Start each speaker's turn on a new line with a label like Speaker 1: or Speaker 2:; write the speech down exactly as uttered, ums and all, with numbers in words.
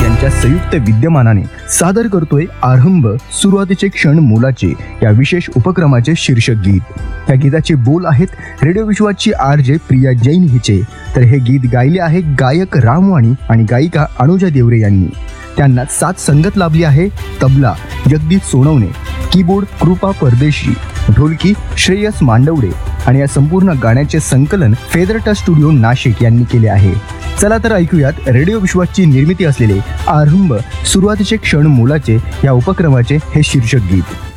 Speaker 1: यांच्या संयुक्त विद्यमानाने सादर करतोय आरंभ सुरुवातीचे क्षण मोलाचे या विशेष उपक्रमाचे शीर्षक गीत। या गीताचे बोल आहेत रेडिओ विश्वाची आर जे प्रिया जैन हिचे, तर हे गीत गायले आहे गायक रामवाणी आणि गायिका अनुजा देवरे यांनी। त्यांना साथ संगत लाभली आहे तबला जगदीश सोनवणे, कीबोर्ड कृपा परदेशी, ढोलकी श्रेयस मांडवडे आणि या संपूर्ण गाण्याचे संकलन फेदरटा स्टुडिओ नाशिक यांनी केले आहे। चला तर ऐकूयात रेडिओ विश्वाची निर्मिती असलेले आरंभ सुरुवातीचे क्षण मोलाचे या उपक्रमाचे हे शीर्षक गीत।